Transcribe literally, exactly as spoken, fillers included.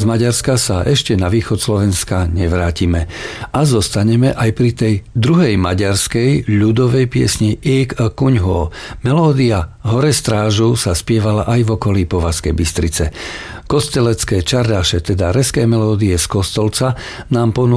Maďarska sa ešte na východ Slovenska nevrátime a zostaneme aj pri tej druhej maďarskej ľudovej piesni Ik a Kuňho. Melódia Hore strážu sa spievala aj v okolí Považskej Bystrice. Kostelecké čardáše, teda reské melódie z Kostolca, nám ponúkli